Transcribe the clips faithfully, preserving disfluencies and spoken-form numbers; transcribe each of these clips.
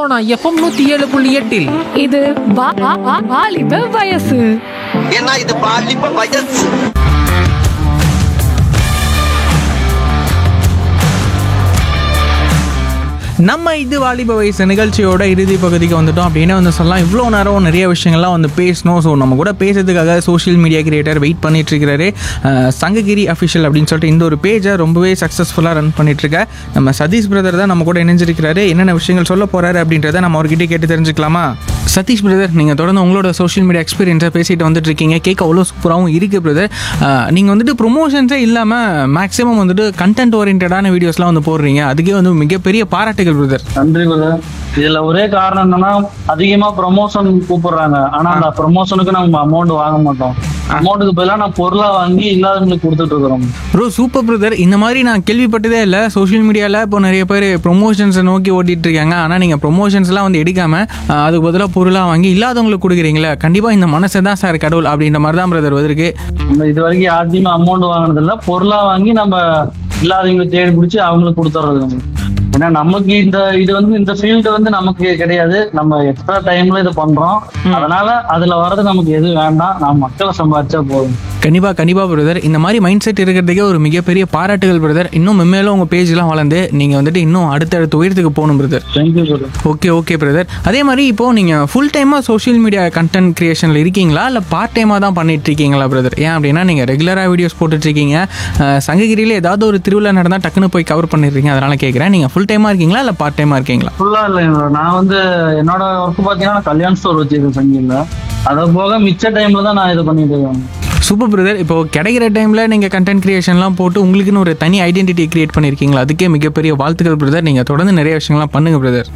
Sona FM நூத்தி ஏழு புள்ளி எட்டில் இது வா- வா- வா- வாலிப வயசு. ஏன்னா இது பாலிப்ப வயசு. நம்ம இது வாலிப வயசு நிகழ்ச்சியோட இறுதி பகுதிக்கு வந்துட்டோம் அப்படின்னு வந்து சொல்லலாம். இவ்வளோ நேரம் நிறைய விஷயங்கள்லாம் வந்து பேசணும். ஸோ நம்ம கூட பேசுறதுக்காக சோஷியல் மீடியா கிரியேட்டர் வெயிட் பண்ணிட்டு இருக்கிறாரு. அஹ், சங்ககிரி அஃபிஷியல் அப்படின்னு சொல்லிட்டு இந்த ஒரு பேஜை ரொம்பவே சக்ஸஸ்ஃபுல்லாக ரன் பண்ணிட்டு இருக்க நம்ம சதீஷ் பிரதர் தான் நம்ம கூட இணைஞ்சிருக்கிறாரு. என்னென்ன விஷயங்கள் சொல்ல போறாரு அப்படின்றத நம்ம அவர்கிட்ட கேட்டு தெரிஞ்சுக்கலாமா? சதீஷ் பிரதர், நீங்கள் தொடர்ந்து உங்களோட சோஷியல் மீடியா எக்ஸ்பீரியன்ஸை பேசிட்டு வந்துட்டு இருக்கீங்க. கேட்க அவ்வளோ சூப்பராகவும் இருக்குது பிரதர். நீங்கள் வந்துட்டு ப்ரொமோஷன்ஸே இல்லாமல் மேக்ஸிமம் வந்துட்டு கண்டென்ட் ஓரியன்டான வீடியோஸ்லாம் வந்து போடுறீங்க. அதுக்கே வந்து மிகப்பெரிய பாராட்டுகள் பிரதர். நன்றி பிரதர். இதுல ஒரே காரணம் என்னன்னா, அதிகமா ப்ரமோஷன் கூப்பிடுறாங்க. ஆனா அந்த ப்ரமோஷனுக்கு நம்ம அமௌண்ட் வாங்க மாட்டோம். அமௌண்ட்டுக்கு பதிலாக நான் பொருளா வாங்கி இல்லாதவங்களுக்கு கொடுத்துட்டு இருக்கிறோம். Bro super brother. இந்த மாதிரி நான் கேள்விப்பட்டதே இல்லை. சோஷியல் மீடியாவில் இப்போ நிறைய பேர் ப்ரொமோஷன்ஸை நோக்கி ஓட்டிட்டு இருக்காங்க. ஆனால் நீங்கள் ப்ரொமோஷன்ஸ்லாம் வந்து எடுக்காமல் அதுக்கு பதிலாக பொருளாக வாங்கி இல்லாதவங்களுக்கு கொடுக்குறீங்களே, கண்டிப்பாக இந்த மனசு தான் சார் கடவுள் அப்படின்ற மாதிரி தான் பிரதர் வந்திருக்கு. நம்ம இது வரைக்கும் யார்ட்டையுமே அமௌண்ட் வாங்கினது இல்லை. பொருளா வாங்கி நம்ம இல்லாதவங்களுக்கு தேடி பிடிச்சி அவங்களுக்கு கொடுத்துறது. ஏன்னா நமக்கு இந்த இது வந்து இந்த ஃபீல்டு வந்து நமக்கு கிடையாது. நம்ம எக்ஸ்ட்ரா டைம்ல இது பண்றோம். அதனால அதுல வர்றது நமக்கு எதுவும் வேண்டாம். நம்ம மக்களை சம்பாதிச்சா போதும். கண்டிப்பாக கண்டிப்பாக பிரதர். இந்த மாதிரி மைண்ட் செட் இருக்கிறதுக்கே ஒரு மிகப்பெரிய பாராட்டுகள் பிரதர். இன்னும் மென்மேலும் உங்கள் பேஜ்லாம் வளர்ந்து நீங்கள் வந்துட்டு இன்னும் அடுத்தடுத்த உயரத்துக்கு போகணும் brother. Thank you brother. Okay okay brother. அதே மாதிரி இப்போது நீங்கள் ஃபுல் டைமாக சோஷியல் மீடியா கண்டென்ட் கிரியேஷனில் இருக்கீங்களா, இல்லை பார்ட் டைமாக தான் பண்ணிட்டு இருக்கீங்களா பிரதர்? ஏன் அப்படின்னா நீங்கள் ரெகுலராக வீடியோஸ் போட்டுட்ருக்கீங்க. சங்ககிரியில் ஏதாவது ஒரு திருவிழா நடந்தால் டக்குன்னு போய் கவர் பண்ணிடுறீங்க. அதனால் கேட்குறேன், நீங்கள் ஃபுல் டைமாக இருக்கீங்களா இல்லை பார்ட் டைமாக இருக்கீங்களா? ஃபுல்லா இல்லைங்க. நான் வந்து என்னோட ஒர்க் பார்த்தீங்கன்னா கல்யாண ஸ்டோர் வச்சிருக்கேன் சங்கில. அதை போக மிச்ச டைம்ல தான் நான் இது பண்ணிட்டு இருக்கேன். Super brother. இப்போ கிடைக்கிற டைமில் நீங்கள் கண்டென்ட் கிரியேஷன்லாம் போட்டு உங்களுக்குன்னு ஒரு தனி ஐடென்டிட்டி கிரியேட் பண்ணியிருக்கீங்களா? அதுக்கே மிகப்பெரிய வாழ்த்துக்கள் பிரதர். நீங்கள் தொடர்ந்து நிறைய விஷயங்கள்லாம் பண்ணுங்கள் பிரதர்.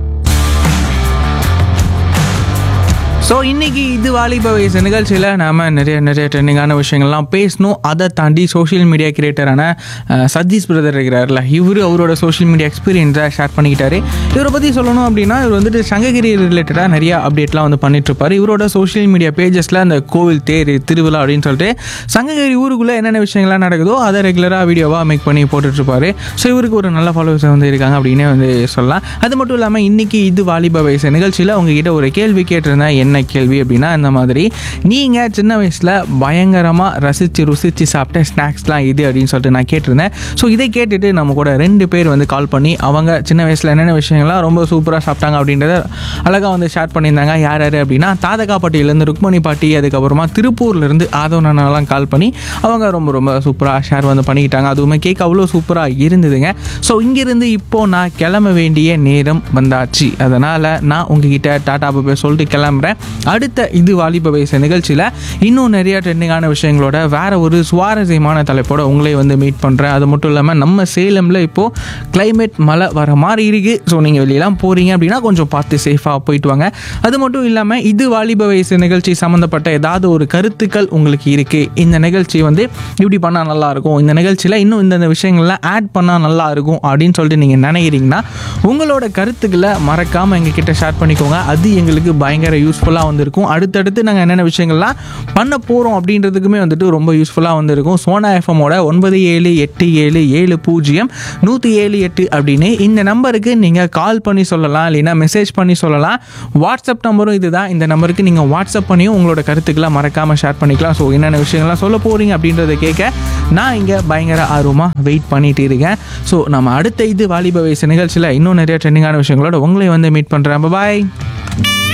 ஸோ இன்றைக்கி இது வாலிப வயசு நிகழ்ச்சியில் நாம் நிறைய நிறைய ட்ரெண்டிங்கான விஷயங்கள்லாம் பேசணும். அதை தாண்டி சோஷியல் மீடியா கிரியேட்டரான சதீஷ் பிரதர் இருக்கிறார்ல, இவர் அவரோட சோஷியல் மீடியா எக்ஸ்பீரியன்ஸை ஷேர் பண்ணிக்கிட்டாரு. இவரை பற்றி சொல்லணும் அப்படின்னா, இவர் வந்துட்டு சங்ககிரி ரிலேட்டடாக நிறைய அப்டேட்லாம் வந்து பண்ணிட்டுருப்பார். இவரோட சோஷியல் மீடியா பேஜஸில் அந்த கோவில் தேர் திருவிழா அப்படின்னு சொல்லிட்டு சங்ககிரி ஊருக்குள்ளே என்னென்ன விஷயங்கள்லாம் நடக்குதோ அதை ரெகுலராக வீடியோவாக மேக் பண்ணி போட்டுட்ருப்பாரு. ஸோ இவருக்கு ஒரு நல்ல ஃபாலோவர்ஸ் வந்து இருக்காங்க அப்படின்னே வந்து சொல்லலாம். அது மட்டும் இல்லாமல் இன்றைக்கி இது வாலிப வயசு நிகழ்ச்சியில் உங்ககிட்ட ஒரு கேள்வி கேட்டிருந்தேன். என்ன கேள்வி அப்படின்னா, இந்த மாதிரி நீங்கள் சின்ன வயசில் பயங்கரமாக ரசித்து ருசித்து சாப்பிட்ட ஸ்நாக்ஸ்லாம் இது அப்படின்னு சொல்லிட்டு நான் கேட்டிருந்தேன். ஸோ இதை கேட்டுட்டு நம்ம கூட ரெண்டு பேர் வந்து கால் பண்ணி அவங்க சின்ன வயசில் என்னென்ன விஷயங்கள்லாம் ரொம்ப சூப்பராக சாப்பிட்டாங்க அப்படின்றத அழகாக வந்து ஷேர் பண்ணியிருந்தாங்க. யார் யார் அப்படின்னா, தாதகாப்பட்டியிலேருந்து ருக்மணி பாட்டி, அதுக்கப்புறமா திருப்பூர்லேருந்து ஆதவனாலாம் கால் பண்ணி அவங்க ரொம்ப ரொம்ப சூப்பராக ஷேர் வந்து பண்ணிக்கிட்டாங்க. அதுவுமே கேட்க அவ்வளோ சூப்பராக இருந்ததுங்க. ஸோ இங்கேருந்து இப்போது நான் கிளம்ப வேண்டிய நேரம் வந்தாச்சு. அதனால் நான் உங்ககிட்ட டாடா பாய் சொல்லிட்டு கிளம்புறேன். அடுத்த இது வாலிப வயசு நிகழ்ச்சியில் இன்னும் நிறைய ட்ரெண்டிங்கான விஷயங்களோட வேற ஒரு சுவாரஸ்யமான தலைப்போட உங்களே வந்து மீட் பண்ணுறேன். அது மட்டும் இல்லாமல் நம்ம சேலமில் இப்போது கிளைமேட் மழை வர மாதிரி இருக்குது. ஸோ நீங்கள் வெளியெல்லாம் போகிறீங்க அப்படின்னா கொஞ்சம் பார்த்து சேஃபாக போயிட்டு வாங்க. அது மட்டும் இல்லாமல் இது வாலிப வயசு நிகழ்ச்சி சம்மந்தப்பட்ட ஏதாவது ஒரு கருத்துக்கள் உங்களுக்கு இருக்குது, இந்த நிகழ்ச்சி வந்து இப்படி பண்ணால் நல்லாயிருக்கும், இந்த நிகழ்ச்சியில் இன்னும் இந்த விஷயங்கள்லாம் ஆட் பண்ணால் நல்லாயிருக்கும் அப்படின்னு சொல்லிட்டு நீங்கள் நினைக்கிறீங்கன்னா உங்களோட கருத்துக்களை மறக்காமல் எங்ககிட்ட ஷேர் பண்ணிக்கோங்க. அது எங்களுக்கு பயங்கர யூஸ்ஃபுல்லாக வந்து இருக்கும். அடுத்தடுத்து நாங்கள் என்னென்ன விஷயங்கள்லாம் பண்ண போகிறோம் அப்படின்றதுக்குமே வந்துட்டு ரொம்ப யூஸ்ஃபுல்லாக வந்து இருக்கும். சோனா எஃப்எம்மோட ஒன்பது ஏழு எட்டு ஏழு ஏழு பூஜ்ஜியம் நூற்றி ஏழு எட்டு அப்படின்னு இந்த நம்பருக்கு நீங்கள் கால் பண்ணி சொல்லலாம், இல்லைன்னா மெசேஜ் பண்ணி சொல்லலாம். வாட்ஸ்அப் நம்பரும் இதுதான். இந்த நம்பருக்கு நீங்கள் வாட்ஸ்அப் பண்ணியும் உங்களோட கருத்துக்களை மறக்காமல் ஷேர் பண்ணிக்கலாம். ஸோ என்னென்ன விஷயங்கள்லாம் சொல்ல போகிறீங்க அப்படின்றத கேட்க நான் இங்கே பயங்கர ஆர்வமாக வெயிட் பண்ணிட்டு இருக்கேன். ஸோ நம்ம அடுத்த இது வாலிப வயசு நிகழ்ச்சியில் இன்னும் நிறைய ட்ரெண்டிங்கான விஷயங்களோட உங்களை வந்து மீட் பண்ணுறேன். பாய்.